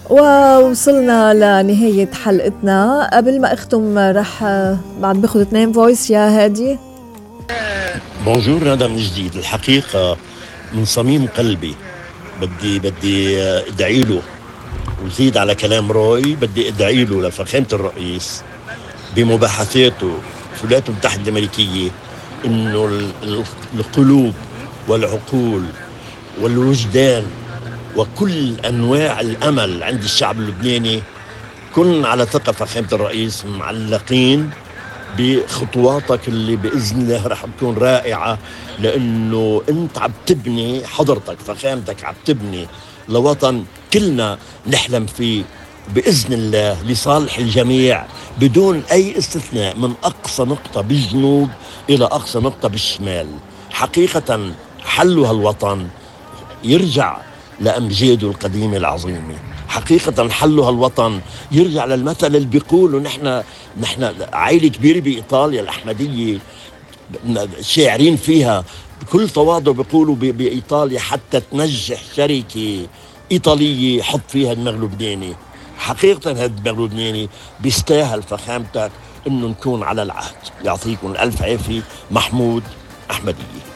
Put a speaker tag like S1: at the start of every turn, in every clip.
S1: ووصلنا لنهاية حلقتنا. قبل ما أختم رح بعد باخد 2 فويس يا هادي.
S2: بونجور ندى من جديد. الحقيقة من صميم قلبي بدي ادعي له، وزيد على كلام روي بدي ادعي له لفخامة الرئيس بمباحثاته في الولايات المتحدة الأمريكية إنه القلوب والعقول والوجدان وكل أنواع الأمل عند الشعب اللبناني كن على ثقة فخامة الرئيس معلقين بخطواتك اللي بإذن الله رح تكون رائعة، لأنه أنت عم تبني، حضرتك فخامتك عم تبني لوطن كلنا نحلم فيه بإذن الله لصالح الجميع بدون أي استثناء، من أقصى نقطة بالجنوب إلى أقصى نقطة بالشمال. حقيقة حلوا هالوطن يرجع لأمجاده القديمة العظيمة. حقيقة حلوا هالوطن يرجع للمثل اللي بيقولوا نحن عائلة كبيرة بإيطاليا الأحمدية، شاعرين فيها بكل تواضع بيقولوا بإيطاليا حتى تنجح شركة إيطالية حط فيها دماغ لبناني. حقيقة هذا الدماغ اللبناني بيستاهل فخامتك إنه نكون على العهد. يعطيكم الألف عافية. محمود أحمدية.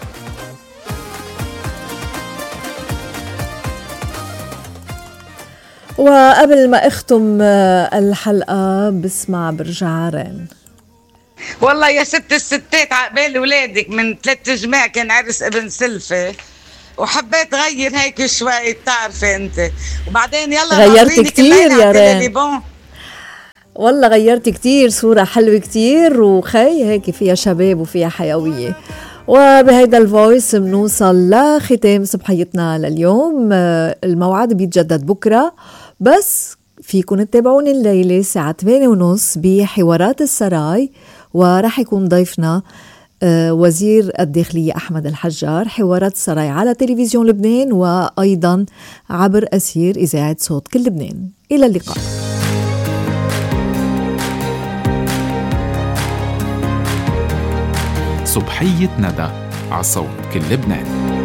S1: وقبل ما اختم الحلقة بسمع برجع رين.
S3: والله يا ست الستات عقبال ولادك من 3 جماع كان عرس ابن سلفة، وحبيت غير هيك شوي تعرفي انت، وبعدين يلا
S1: غيرت كتير يا رين. والله غيرت كتير، صورة حلوة كتير وخي هيك فيها شباب وفيها حيوية. وبهيدا الفويس منوصل لختام صبحيتنا لليوم. الموعد بيتجدد بكرة، بس فيكن تتابعوني الليلة الساعة 8:30 بحوارات السراي، ورح يكون ضيفنا وزير الداخلية أحمد الحجار. حوارات السراي على تلفزيون لبنان وأيضا عبر أثير إذاعة صوت كل لبنان. إلى اللقاء.
S4: صبحية ندى على صوت كل لبنان.